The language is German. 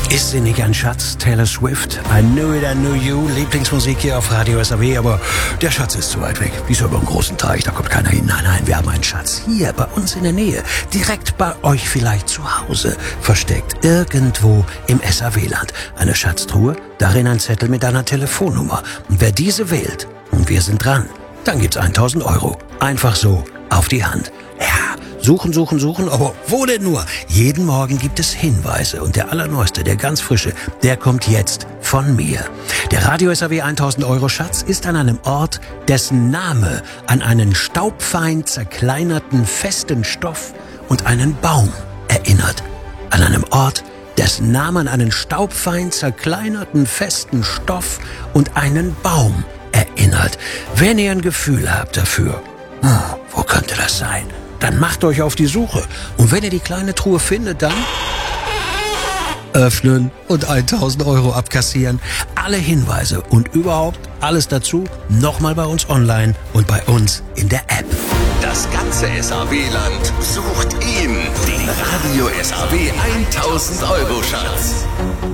Ist sie nicht ein Schatz? Taylor Swift, I Knew It, I Knew You, Lieblingsmusik hier auf Radio SAW, aber der Schatz ist zu weit weg. Die ist über einen großen Teich, da kommt keiner hin. Nein, nein, wir haben einen Schatz hier bei uns in der Nähe, direkt bei euch vielleicht zu Hause, versteckt irgendwo im SAW-Land. Eine Schatztruhe, darin ein Zettel mit einer Telefonnummer. Und wer diese wählt, und wir sind dran, dann gibt's 1.000 Euro. Einfach so, auf die Hand. Ja. Suchen, aber wo denn nur? Jeden Morgen gibt es Hinweise und der allerneueste, der ganz frische, der kommt jetzt von mir. Der Radio SAW 1000 Euro Schatz ist an einem Ort, dessen Name an einen staubfein zerkleinerten festen Stoff und einen Baum erinnert. An einem Ort, dessen Name an einen staubfein zerkleinerten festen Stoff und einen Baum erinnert. Wenn ihr ein Gefühl habt dafür, wo könnte das sein? Dann macht euch auf die Suche. Und wenn ihr die kleine Truhe findet, dann öffnen und 1.000 Euro abkassieren. Alle Hinweise und überhaupt alles dazu nochmal bei uns online und bei uns in der App. Das ganze SAW-Land sucht ihn, den Radio SAW 1000 Euro Schatz.